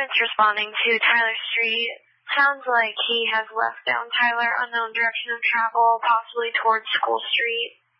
units responding to Tyler Street. Sounds like he has left down Tyler, unknown direction of travel, possibly towards School Street.